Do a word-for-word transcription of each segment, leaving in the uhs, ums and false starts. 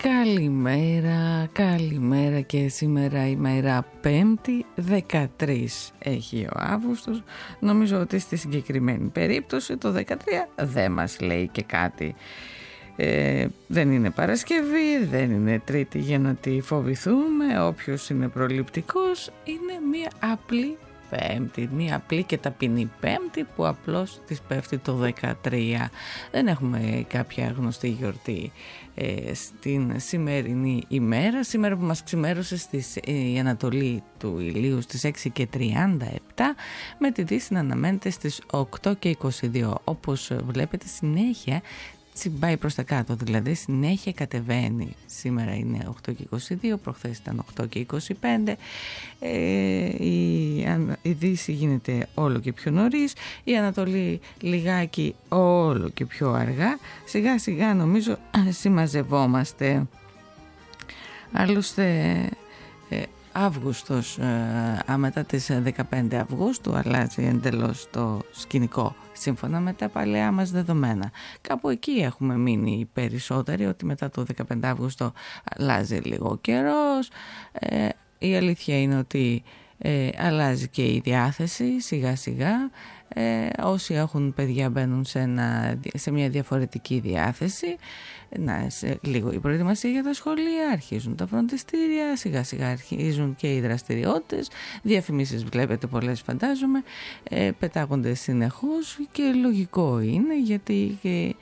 Καλημέρα, καλημέρα και σήμερα ημέρα Πέμπτη, δεκατρείς έχει ο Αύγουστος. Νομίζω ότι στη συγκεκριμένη περίπτωση το δεκατρία δεν μας λέει και κάτι. Ε, δεν είναι Παρασκευή, δεν είναι Τρίτη για να τη φοβηθούμε. Όποιος είναι προληπτικός είναι μία απλή Πέμπτη, μία απλή και ταπεινή Πέμπτη που απλώς της πέφτει το δεκατρία. Δεν έχουμε κάποια γνωστή γιορτή ε, στην σημερινή ημέρα. Σήμερα που μας ξημέρωσε στις, ε, η Ανατολή του ηλίου στις έξι και τριάντα επτά, με τη Δύση να αναμένεται στις οκτώ και είκοσι δύο. Όπως βλέπετε συνέχεια πάει προς τα κάτω, δηλαδή συνέχεια κατεβαίνει. Σήμερα είναι οκτώ και είκοσι δύο, προχθές ήταν οκτώ και είκοσι πέντε. ε, η, η Δύση γίνεται όλο και πιο νωρίς, η Ανατολή λιγάκι όλο και πιο αργά. Σιγά σιγά νομίζω συμμαζευόμαστε. Άλλωστε ε, Αύγουστος, ε, μετά τις δεκαπέντε Αυγούστου αλλάζει εντελώς το σκηνικό σύμφωνα με τα παλαιά μας δεδομένα. Κάπου εκεί έχουμε μείνει οι περισσότεροι, ότι μετά το δεκαπέντε Αυγούστου αλλάζει λίγο ο καιρός. Ε, η αλήθεια είναι ότι ε, αλλάζει και η διάθεση σιγά σιγά. Ε, όσοι έχουν παιδιά μπαίνουν σε, ένα, σε μια διαφορετική διάθεση. Να, σε λίγο η προετοιμασία για τα σχολεία, αρχίζουν τα φροντιστήρια, σιγά σιγά αρχίζουν και οι δραστηριότητες, διαφημίσεις βλέπετε πολλές φαντάζομαι, ε, πετάγονται συνεχώς και λογικό είναι, γιατί και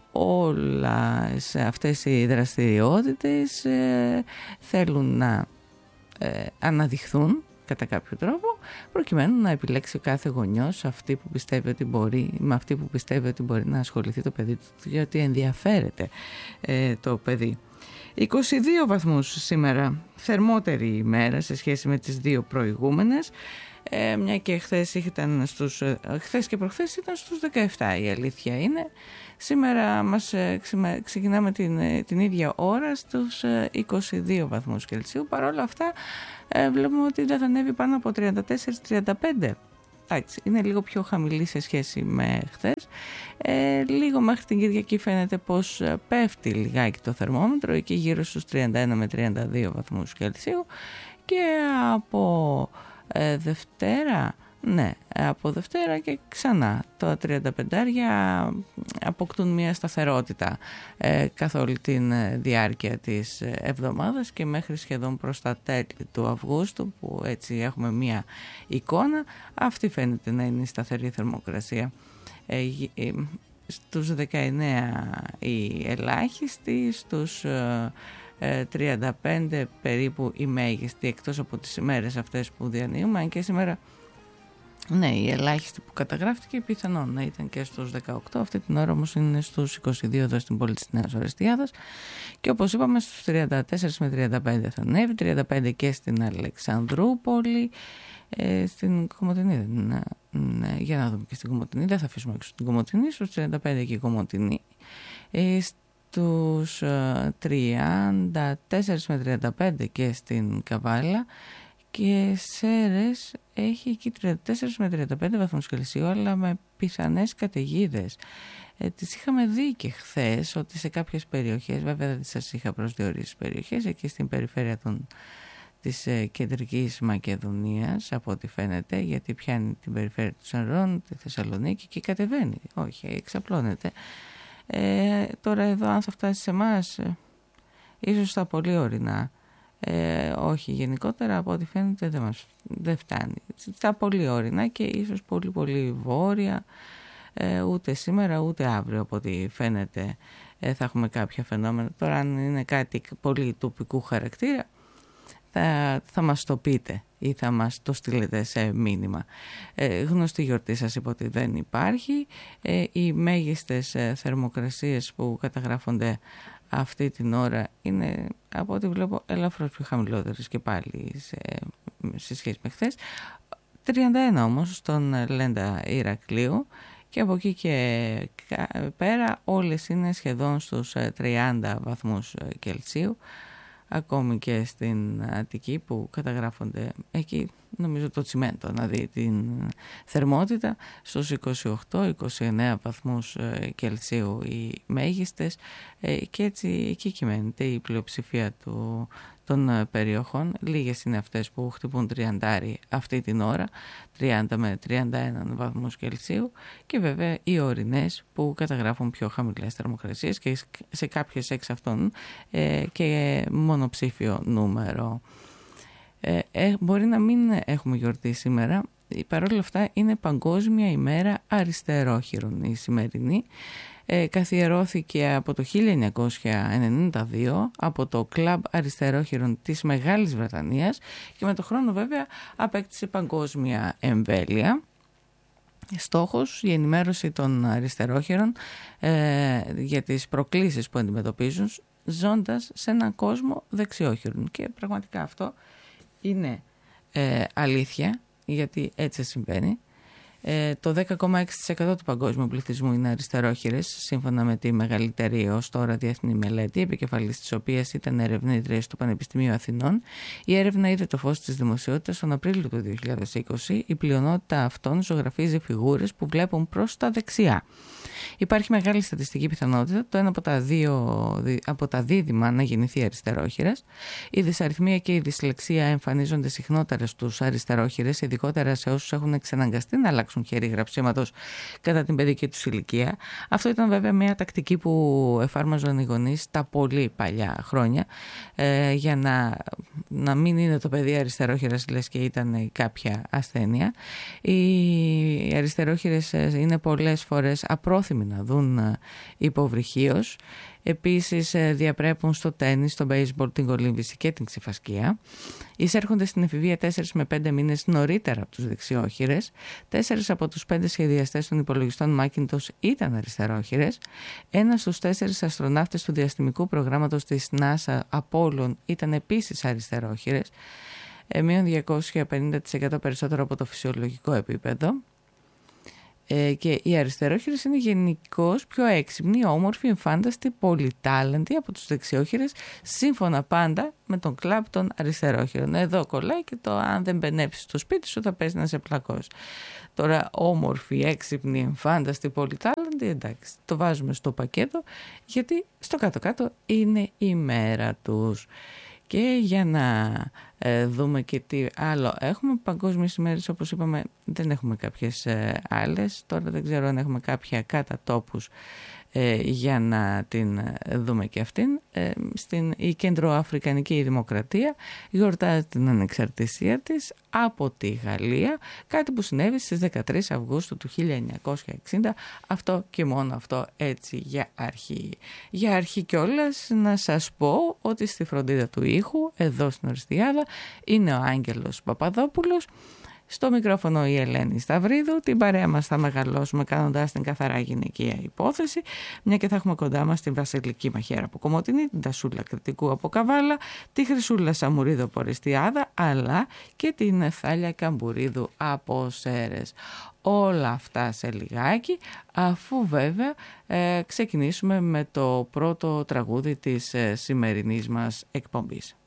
όλες αυτές οι δραστηριότητες ε, θέλουν να ε, αναδειχθούν κατά κάποιο τρόπο, προκειμένου να επιλέξει ο κάθε γονιός αυτή που πιστεύει ότι μπορεί, με αυτή που πιστεύει ότι μπορεί να ασχοληθεί το παιδί του, γιατί ενδιαφέρεται ε, το παιδί. είκοσι δύο βαθμούς σήμερα, θερμότερη ημέρα σε σχέση με τις δύο προηγούμενες, ε, μια και χθες, ήταν στους, χθες και προχθές ήταν στους δεκαεπτά, η αλήθεια είναι. Σήμερα μας ξεκινάμε την, την ίδια ώρα στους είκοσι δύο βαθμούς Κελσίου. Παρ' όλα αυτά ε, βλέπουμε ότι δεν θα ανέβει πάνω από τριάντα τέσσερα τριάντα πέντε. Εντάξει, είναι λίγο πιο χαμηλή σε σχέση με χθες. Ε, λίγο μέχρι την Κυριακή φαίνεται πως πέφτει λιγάκι το θερμόμετρο, εκεί γύρω στους τριάντα ένα με τριάντα δύο βαθμούς Κελσίου. Και από ε, Δευτέρα... Ναι, από Δευτέρα και ξανά τα τριάντα πέντε αποκτούν μια σταθερότητα ε, καθ' όλη τη διάρκεια της εβδομάδας και μέχρι σχεδόν προς τα τέλη του Αυγούστου, που έτσι έχουμε μια εικόνα. Αυτή φαίνεται να είναι η σταθερή θερμοκρασία. Ε, ε, στους δεκαεννέα η ελάχιστη, στους ε, τριάντα πέντε περίπου η μέγιστη, εκτός από τις ημέρες αυτές που διανύουμε, αν και σήμερα... Ναι, η ελάχιστη που καταγράφηκε πιθανόν να ήταν και στους δεκαοκτώ, αυτή την ώρα όμως είναι στους είκοσι δύο εδώ στην πόλη της Νέας Ορεστιάδας, και όπως είπαμε στους τριάντα τέσσερα με τριάντα πέντε θα ανέβει, τριάντα πέντε και στην Αλεξανδρούπολη, ε, στην Κομοτηνή, ναι, ναι, για να δούμε και στην Κομοτηνή, δεν θα αφήσουμε έξω την Κομοτηνή, στους τριάντα πέντε και η Κομοτηνή, ε, στους ε, τριάντα τέσσερα με τριάντα πέντε και στην Καβάλα, και Σέρες έχει εκεί τριάντα τέσσερα με τριάντα πέντε βαθμούς Κελσίου, αλλά με πιθανές καταιγίδες. Ε, τις είχαμε δει και χθες ότι σε κάποιες περιοχές, βέβαια δεν σας είχα προσδιορίσει περιοχές, εκεί στην περιφέρεια των, της ε, κεντρικής Μακεδονίας, από ό,τι φαίνεται, γιατί πιάνει την περιφέρεια του Σερών, τη Θεσσαλονίκη και κατεβαίνει, όχι, εξαπλώνεται. Ε, τώρα εδώ αν θα φτάσει σε εμάς, ε, ίσως στα πολύ ορεινά. Ε, όχι, γενικότερα από ό,τι φαίνεται δεν, μας, δεν φτάνει. Στα πολύ όρεινα και ίσως πολύ πολύ βόρεια, ε, ούτε σήμερα ούτε αύριο από ό,τι φαίνεται ε, θα έχουμε κάποια φαινόμενα. Τώρα αν είναι κάτι πολύ τοπικού χαρακτήρα θα, θα μας το πείτε ή θα μας το στείλετε σε μήνυμα. Ε, γνωστή γιορτή σας είπα ότι δεν υπάρχει. Ε, οι μέγιστες ε, θερμοκρασίες που καταγράφονται αυτή την ώρα είναι, από ό,τι βλέπω, ελαφρώς πιο χαμηλότερες και πάλι σε, σε σχέση με χθες. τριάντα ένα όμως στον Λέντα Ηρακλείου, και από εκεί και πέρα όλες είναι σχεδόν στους τριάντα βαθμούς Κελσίου. ακόμη και στην Αττική που καταγράφονται εκεί, νομίζω το τσιμέντο να δει την θερμότητα στους είκοσι οκτώ είκοσι εννέα βαθμούς Κελσίου οι μέγιστες, και έτσι εκεί κυμαίνεται η πλειοψηφία του, των περιοχών. Λίγες είναι αυτές που χτυπούν τριαντάρι αυτή την ώρα, τριάντα με τριάντα ένα βαθμούς Κελσίου, και βέβαια οι ορεινές που καταγράφουν πιο χαμηλές θερμοκρασίες και σε κάποιες εξ αυτών ε, και μονοψήφιο νούμερο. Ε, ε, μπορεί να μην έχουμε γιορτή σήμερα, παρόλα αυτά είναι Παγκόσμια ημέρα αριστερόχειρων η σημερινή. Ε, καθιερώθηκε από το χίλια εννιακόσια ενενήντα δύο από το Κλαμπ Αριστερόχειρων της Μεγάλης Βρετανίας και με το χρόνο βέβαια απέκτησε παγκόσμια εμβέλεια. Στόχος η ενημέρωση των αριστερόχειρων ε, για τις προκλήσεις που αντιμετωπίζουν ζώντας σε έναν κόσμο δεξιόχειρων, και πραγματικά αυτό είναι ε, αλήθεια, γιατί έτσι συμβαίνει. Ε, το δέκα κόμμα έξι τοις εκατό του παγκόσμιου πληθυσμού είναι αριστερόχειρες, σύμφωνα με τη μεγαλύτερη ως τώρα διεθνή μελέτη, επικεφαλής της οποίας ήταν ερευνήτρια στο Πανεπιστημίο Αθηνών. Η έρευνα είδε το φως της δημοσιότητας τον Απρίλιο του δύο χιλιάδες είκοσι. Η πλειονότητα αυτών ζωγραφίζει φιγούρες που βλέπουν προς τα δεξιά. Υπάρχει μεγάλη στατιστική πιθανότητα το ένα από τα, δύο, από τα δίδυμα να γεννηθεί αριστερόχειρας. Η δυσαριθμία και η δυσλεξία εμφανίζονται συχνότερα στους αριστερόχειρες, ειδικότερα σε όσους έχουν εξαναγκαστεί να αλλάξουν χέρι γραψίματος κατά την παιδική τους ηλικία. Αυτό ήταν βέβαια μια τακτική που εφάρμοζαν οι γονείς τα πολύ παλιά χρόνια, ε, για να, να μην είναι το παιδί αριστερόχειρας λες και ήταν κάποια ασθένεια. Οι αριστερόχειρες είναι πολλές φορές απρόθυμοι να δουν υποβρυχίως. Επίσης διαπρέπουν στο τένις, στο μπέισμπολ, την κολύμβηση και την ξυφασκία. Εισέρχονται στην εφηβεία τέσσερις με πέντε μήνες νωρίτερα από τους δεξιόχειρες. Τέσσερις από τους πέντε σχεδιαστές των υπολογιστών Macintosh ήταν αριστερόχειρες. Ένας στους τέσσερις αστροναύτες του διαστημικού προγράμματος της NASA Apollo ήταν επίσης αριστερόχειρες, μείον διακόσια πενήντα τοις εκατό περισσότερο από το φυσιολογικό επίπεδο. Ε, και οι αριστερόχειρες είναι γενικώς πιο έξυπνοι, όμορφοι, εμφάνταστοι, πολυτάλαντοι από τους δεξιόχειρες, σύμφωνα πάντα με τον κλαμπ των αριστερόχειρων. Εδώ κολλάει και το αν δεν μπενέψεις στο σπίτι σου θα πέσει να σε πλακώσει. Τώρα όμορφοι, έξυπνοι, εμφάνταστοι, πολυτάλαντοι, εντάξει, το βάζουμε στο πακέτο, γιατί στο κάτω-κάτω είναι η μέρα τους. Και για να ε, δούμε και τι άλλο έχουμε, παγκόσμιες ημέρες όπως είπαμε δεν έχουμε κάποιες ε, άλλες. Τώρα δεν ξέρω αν έχουμε κάποια κατά τόπους ε, για να την δούμε και αυτήν. Ε, στην η Κεντροαφρικανική Δημοκρατία γιορτάζει την ανεξαρτησία της από τη Γαλλία, κάτι που συνέβη στις δεκατρείς Αυγούστου του χίλια εννιακόσια εξήντα. Αυτό και μόνο αυτό έτσι για αρχή. Για αρχή κιόλας να σας πω ότι στη φροντίδα του ήχου εδώ στην Οριστιάδα είναι ο Άγγελος Παπαδόπουλος. Στο μικρόφωνο η Ελένη Σταυρίδου. Την παρέα μας θα μεγαλώσουμε κάνοντας την καθαρά γυναικεία υπόθεση, μια και θα έχουμε κοντά μας την Βασιλική Μαχαίρα από Κομοτηνή, την Τασούλα Κρητικού από Καβάλα, τη Χρυσούλα Σαμουρίδου από Οριστιάδα, αλλά και την Θάλια Καμπουρίδου από Σέρες. Όλα αυτά σε λιγάκι, αφού βέβαια ε, ξεκινήσουμε με το πρώτο τραγούδι της ε, σημερινής μας εκπομπής.